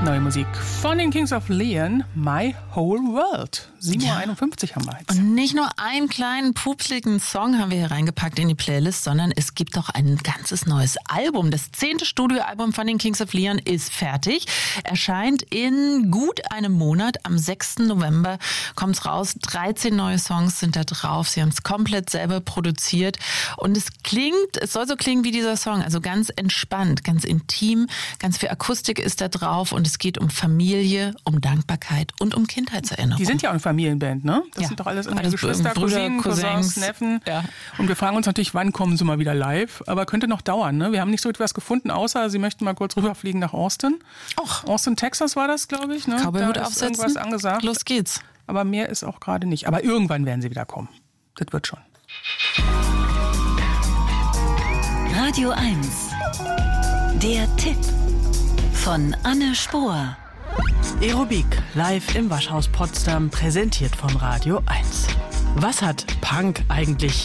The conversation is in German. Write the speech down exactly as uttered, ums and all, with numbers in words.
Neue Musik von den Kings of Leon, My Whole World. sieben Uhr einundfünfzig haben wir jetzt. Und nicht nur einen kleinen, pupsligen Song haben wir hier reingepackt in die Playlist, sondern es gibt auch ein ganzes neues Album. Das zehnte Studioalbum von den Kings of Leon ist fertig. Erscheint in gut einem Monat. Am sechsten November kommt es raus. dreizehn neue Songs sind da drauf. Sie haben es komplett selber produziert. Und es klingt, es soll so klingen wie dieser Song. Also ganz entspannt, ganz intim. Ganz viel Akustik ist da drauf. Und es geht um Familie, um Dankbarkeit und um Kindheitserinnerungen. Die sind ja auch eine Familienband, ne? Das ja. sind doch alles, alles Geschwister, Brüder, Cousinen, Cousins, Cousins, Neffen. Ja. Und wir fragen uns natürlich, wann kommen sie mal wieder live? Aber könnte noch dauern, ne? Wir haben nicht so etwas gefunden, außer sie möchten mal kurz rüberfliegen nach Austin. Och. Austin, Texas war das, glaube ich. Ne? Cowboyhut da ist aufsetzen. irgendwas angesagt. Los geht's. Aber mehr ist auch gerade nicht. Aber irgendwann werden sie wieder kommen. Das wird schon. Radio eins. Der Tipp von Anne Spohr. Aerobik live im Waschhaus Potsdam, präsentiert von Radio eins. Was hat Punk eigentlich